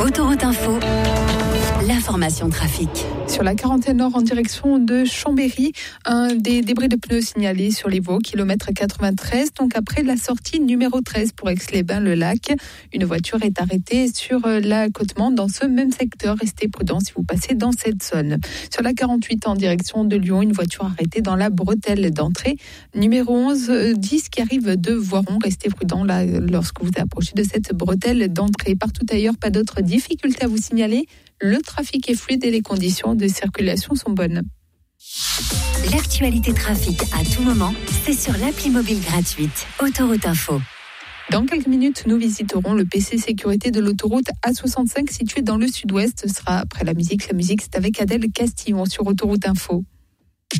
Autoroute Info, l'information trafic. Sur la 40 Nord en direction de Chambéry, des débris de pneus signalés sur les voies, kilomètre 93, donc après la sortie numéro 13 pour Aix-les-Bains-le-Lac. Une voiture est arrêtée sur l'accotement dans ce même secteur. Restez prudents si vous passez dans cette zone. Sur la 48 en direction de Lyon, une voiture arrêtée dans la bretelle d'entrée numéro 11-10 qui arrive de Voiron. Restez prudents là lorsque vous approchez de cette bretelle d'entrée. Partout ailleurs, pas d'autres difficultés à vous signaler. Le trafic est fluide et les conditions de circulation sont bonnes. L'actualité trafic à tout moment, c'est sur l'appli mobile gratuite Autoroute Info. Dans quelques minutes, nous visiterons le PC sécurité de l'autoroute A65 situé dans le sud-ouest. Ce sera après la musique. La musique, c'est avec Adèle Castillon sur Autoroute Info.